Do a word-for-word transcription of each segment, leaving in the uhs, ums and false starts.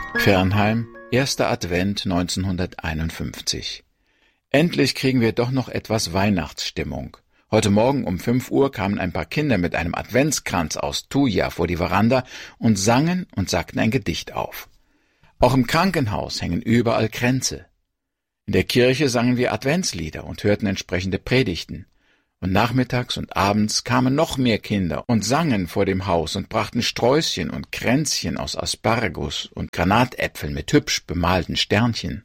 Fernheim, erster Advent neunzehnhunderteinundfünfzig. Endlich kriegen wir doch noch etwas Weihnachtsstimmung. Heute Morgen um fünf Uhr kamen ein paar Kinder mit einem Adventskranz aus Thuja vor die Veranda und sangen und sagten ein Gedicht auf. Auch im Krankenhaus hängen überall Kränze. In der Kirche sangen wir Adventslieder und hörten entsprechende Predigten. Und nachmittags und abends kamen noch mehr Kinder und sangen vor dem Haus und brachten Sträußchen und Kränzchen aus Asparagus und Granatäpfeln mit hübsch bemalten Sternchen.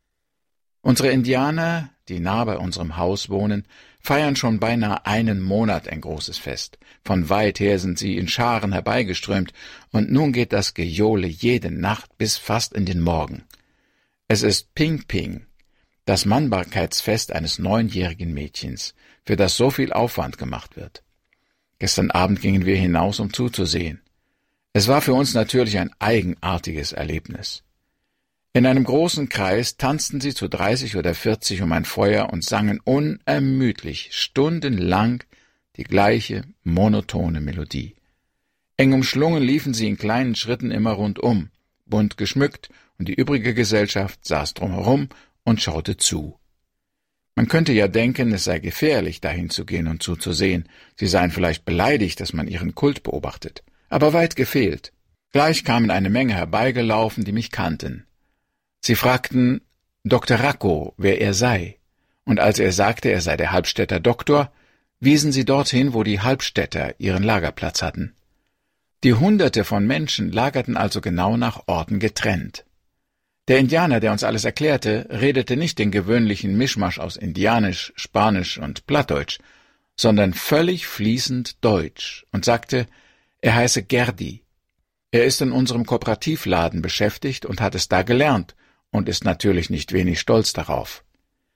Unsere Indianer, die nah bei unserem Haus wohnen, feiern schon beinahe einen Monat ein großes Fest. Von weit her sind sie in Scharen herbeigeströmt, und nun geht das Gejohle jede Nacht bis fast in den Morgen. Es ist Ping Ping, das Mannbarkeitsfest eines neunjährigen Mädchens, für das so viel Aufwand gemacht wird. Gestern Abend gingen wir hinaus, um zuzusehen. Es war für uns natürlich ein eigenartiges Erlebnis. In einem großen Kreis tanzten sie zu dreißig oder vierzig um ein Feuer und sangen unermüdlich stundenlang die gleiche monotone Melodie. Eng umschlungen liefen sie in kleinen Schritten immer rundum, bunt geschmückt, und die übrige Gesellschaft saß drumherum und schaute zu. Man könnte ja denken, es sei gefährlich, dahin zu gehen und zuzusehen. Sie seien vielleicht beleidigt, dass man ihren Kult beobachtet. Aber weit gefehlt. Gleich kamen eine Menge herbeigelaufen, die mich kannten. Sie fragten Doktor Racco, wer er sei. Und als er sagte, er sei der Halbstädter Doktor, wiesen sie dorthin, wo die Halbstädter ihren Lagerplatz hatten. Die Hunderte von Menschen lagerten also genau nach Orten getrennt. Der Indianer, der uns alles erklärte, redete nicht den gewöhnlichen Mischmasch aus Indianisch, Spanisch und Plattdeutsch, sondern völlig fließend Deutsch und sagte, er heiße Gerdi. Er ist in unserem Kooperativladen beschäftigt und hat es da gelernt und ist natürlich nicht wenig stolz darauf.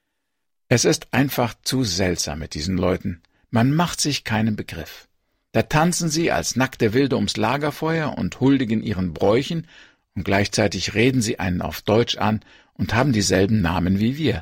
Es ist einfach zu seltsam mit diesen Leuten. Man macht sich keinen Begriff. Da tanzen sie als nackte Wilde ums Lagerfeuer und huldigen ihren Bräuchen, und gleichzeitig reden sie einen auf Deutsch an und haben dieselben Namen wie wir.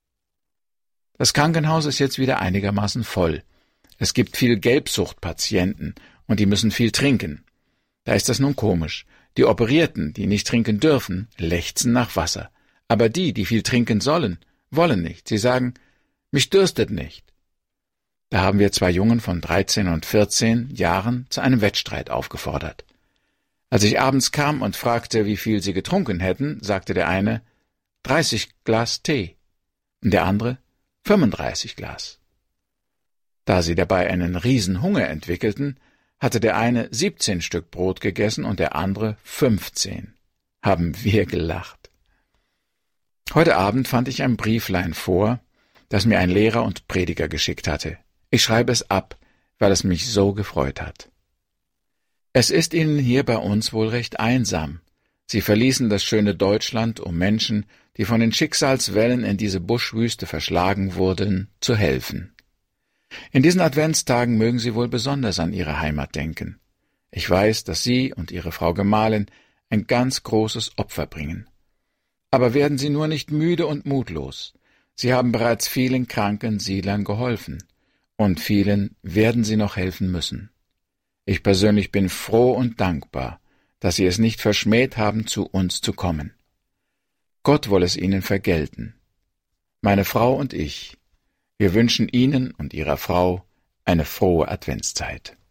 Das Krankenhaus ist jetzt wieder einigermaßen voll. Es gibt viel Gelbsuchtpatienten, und die müssen viel trinken. Da ist das nun komisch. Die Operierten, die nicht trinken dürfen, lechzen nach Wasser. Aber die, die viel trinken sollen, wollen nicht. Sie sagen, mich dürstet nicht. Da haben wir zwei Jungen von dreizehn und vierzehn Jahren zu einem Wettstreit aufgefordert. Als ich abends kam und fragte, wie viel sie getrunken hätten, sagte der eine, dreißig Glas Tee, und der andere, fünfunddreißig Glas. Da sie dabei einen Riesenhunger entwickelten, hatte der eine siebzehn Stück Brot gegessen und der andere fünfzehn. Haben wir gelacht. Heute Abend fand ich ein Brieflein vor, das mir ein Lehrer und Prediger geschickt hatte. Ich schreibe es ab, weil es mich so gefreut hat. Es ist Ihnen hier bei uns wohl recht einsam. Sie verließen das schöne Deutschland, um Menschen, die von den Schicksalswellen in diese Buschwüste verschlagen wurden, zu helfen. In diesen Adventstagen mögen Sie wohl besonders an Ihre Heimat denken. Ich weiß, dass Sie und Ihre Frau Gemahlin ein ganz großes Opfer bringen. Aber werden Sie nur nicht müde und mutlos. Sie haben bereits vielen kranken Siedlern geholfen, und vielen werden Sie noch helfen müssen. Ich persönlich bin froh und dankbar, dass Sie es nicht verschmäht haben, zu uns zu kommen. Gott wolle es Ihnen vergelten. Meine Frau und ich, wir wünschen Ihnen und Ihrer Frau eine frohe Adventszeit.